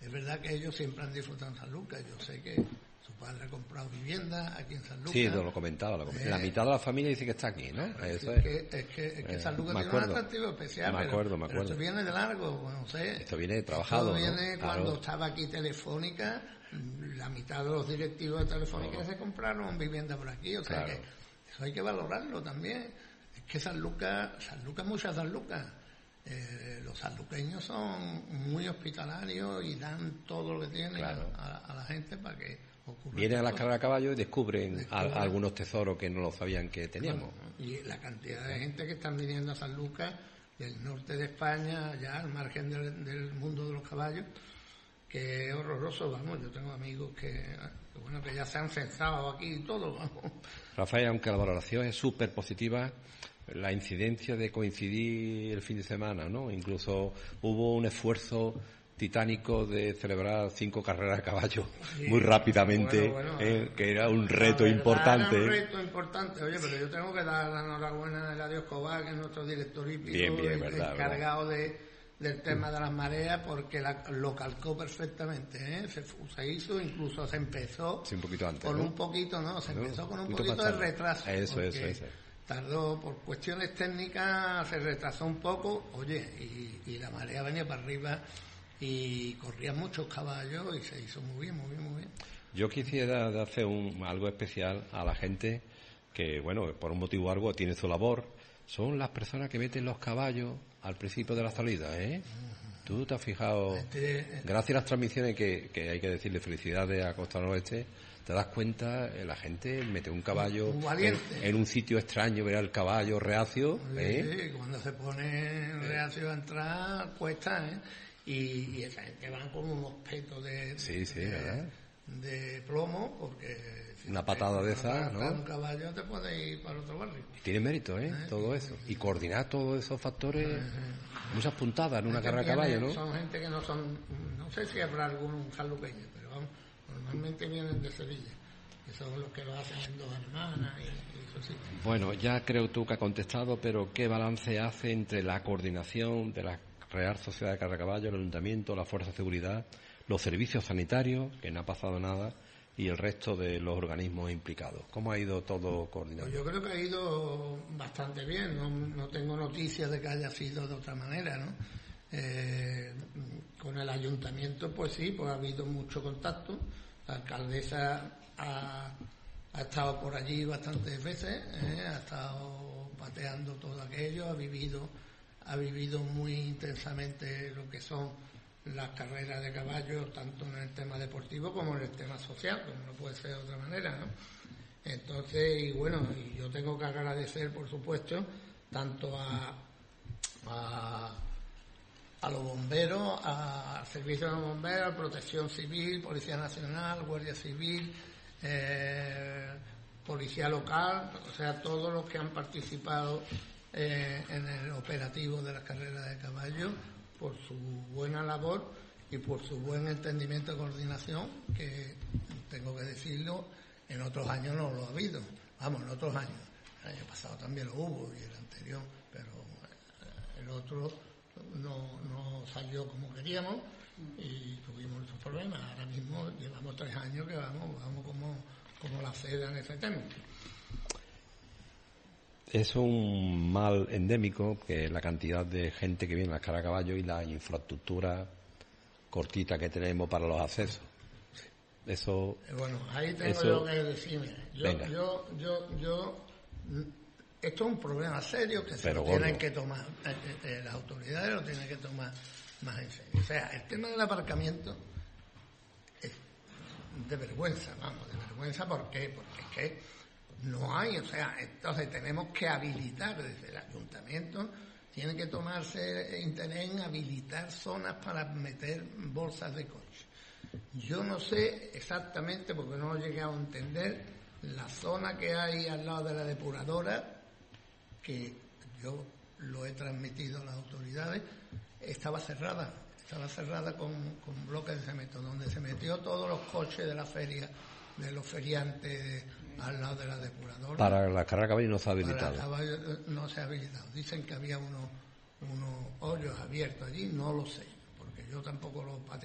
Es verdad que ellos siempre han disfrutado en San Lucas. Yo sé que su padre ha comprado vivienda aquí en San Lucas. Sí, lo comentaba. La mitad de la familia dice que está aquí, ¿no? Eso es que San Lucas tiene un atractivo especial. Me acuerdo. Pero esto viene de largo, no sé. Esto viene trabajado, esto viene, ¿no? Cuando claro. estaba aquí Telefónica, la mitad de los directivos de Telefónica se compraron vivienda por aquí. O sea que eso hay que valorarlo también. Es que San Lucas es mucha San Lucas. Los sanluqueños son muy hospitalarios y dan todo lo que tienen a la gente para que ocurra. Vienen a las carreras de caballo y descubren algunos tesoros que no lo sabían que teníamos. Y la cantidad de gente que están viniendo a San Lucas del norte de España, ya al margen del mundo de los caballos, que es horroroso, vamos. Yo tengo amigos que ya se han censado aquí y todo, vamos. Rafael, aunque la valoración es súper positiva, la incidencia de coincidir el fin de semana, ¿no? Incluso hubo un esfuerzo titánico de celebrar 5 carreras de caballo muy rápidamente, que era un reto importante. Era un reto importante. Oye, pero yo tengo que dar la enhorabuena a Eladio Escobar, que es nuestro director hípico, encargado del tema de las mareas, porque lo calcó perfectamente, ¿eh? Se hizo, incluso se empezó un poquito antes, con un poquito, se empezó con un poquito de retraso. Eso. Tardó por cuestiones técnicas, se retrasó un poco, y la marea venía para arriba y corrían muchos caballos y se hizo muy bien. Yo quisiera hacer algo especial a la gente que, por un motivo o algo tiene su labor. Son las personas que meten los caballos al principio de la salida, ¿eh? Tú te has fijado, gracias a las transmisiones que hay que decirle felicidades a Costa Oeste, te das cuenta, la gente mete un caballo en un sitio extraño, ver al caballo reacio. Sí, cuando se pone reacio a entrar, cuesta, ¿eh? Y esa gente va con unos petos de plomo, porque una patada de esa, ¿no? Un caballo te puede ir para otro barrio. Y tiene mérito, todo eso. Y coordinar todos esos factores, muchas puntadas en una carrera de caballo, ¿no? Son gente que no sé si habrá algún sanluqueño, pero vamos, normalmente vienen de Sevilla, que son los que lo hacen en Dos Hermanas y eso sí. Bueno, ya creo tú que ha contestado, pero ¿qué balance hace entre la coordinación de la Real Sociedad de Carrera de Caballo, el Ayuntamiento, la Fuerza de Seguridad, los servicios sanitarios, que no ha pasado nada, y el resto de los organismos implicados? ¿Cómo ha ido todo coordinado? Pues yo creo que ha ido bastante bien, no tengo noticias de que haya sido de otra manera, ¿no? Con el ayuntamiento, pues sí, ha habido mucho contacto. La alcaldesa ha estado por allí bastantes veces, ha estado pateando todo aquello, ha vivido muy intensamente lo que son las carreras de caballos, tanto en el tema deportivo como en el tema social, como no puede ser de otra manera, ¿no? Entonces, y yo tengo que agradecer, por supuesto, tanto a los bomberos, al Servicio de Bomberos, Protección Civil, Policía Nacional, Guardia Civil, Policía Local, o sea, todos los que han participado en el operativo de las carreras de caballo, por su buena labor y por su buen entendimiento de coordinación, que tengo que decirlo, en otros años no lo ha habido. Vamos, en otros años. El año pasado también lo hubo y el anterior, pero el otro no salió como queríamos y tuvimos esos problemas. Ahora mismo llevamos 3 años que vamos como la seda en ese tema. Es un mal endémico, que es la cantidad de gente que viene a las carreras de caballo y la infraestructura cortita que tenemos para los accesos. Eso. Ahí tengo yo que decirme. Esto es un problema serio que se lo tienen que tomar, las autoridades lo tienen que tomar más en serio. O sea, el tema del aparcamiento es de vergüenza, ¿por qué? Porque es que no hay, entonces tenemos que habilitar desde el ayuntamiento, tiene que tomarse interés en habilitar zonas para meter bolsas de coche. Yo no sé exactamente, porque no he llegado a entender, la zona que hay al lado de la depuradora, que yo lo he transmitido a las autoridades, estaba cerrada con bloques de cemento, donde se metió todos los coches de la feria, de los feriantes al lado de la depuradora. Para la carrera de caballo no se ha habilitado. No se ha habilitado. Dicen que había unos hoyos abiertos allí, no lo sé, porque yo tampoco lo